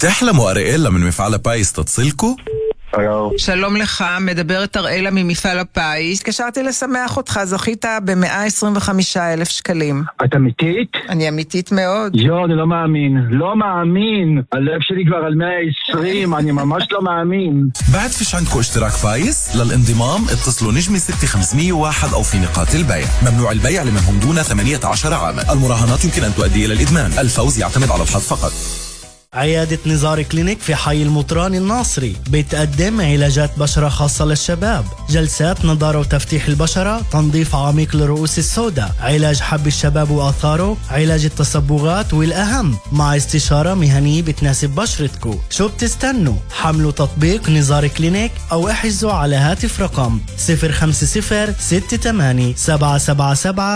بتحلموا أريئيلا من מפעל הפיס תצילקו? שלום לך, מדברת אראלה ממפעל הפיס. התקשרתי לשמח אותך, זכית ב125,000 שקלים. את אמיתית? אני אמיתית מאוד. אני לא מאמין. הלב שלי כבר על 120, אני ממש לא מאמין. بعد فيش عندكم اشتراك فايز؟ للانضمام اتصلوا نجمي 6501 أو في نقاط البيع. ممنوع البيع لمن هم دون 18 عاما. المراهنات يمكن أن تؤدي إلى الإدمان. الفوز يعتمد على الحظ فقط. عيادة نزار كلينيك في حي المطران الناصري بتقدم علاجات بشرة خاصة للشباب، جلسات نضارة وتفتيح البشرة، تنظيف عميق للرؤوس السوداء، علاج حب الشباب وآثاره، علاج التصبغات، والأهم مع استشارة مهنية بتناسب بشرتكو. شو بتستنوا؟ حملوا تطبيق نزار كلينيك أو احجزوا على هاتف رقم 050 68 777